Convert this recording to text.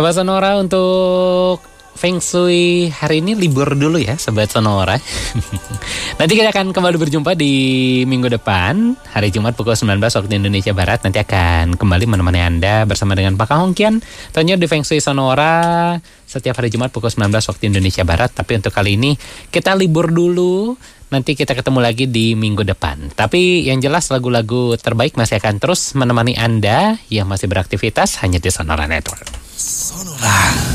Sobat Sonora, untuk Feng Shui hari ini libur dulu ya Sobat Sonora. Nanti kita akan kembali berjumpa di minggu depan, hari Jumat pukul 19 waktu Indonesia Barat. Nanti akan kembali menemani Anda bersama dengan Pak Hongkian tentunya di Feng Shui Sonora setiap hari Jumat pukul 19 waktu Indonesia Barat. Tapi untuk kali ini kita libur dulu. Nanti kita ketemu lagi di minggu depan. Tapi yang jelas lagu-lagu terbaik masih akan terus menemani Anda yang masih beraktivitas hanya di Sonora Network. Sonora.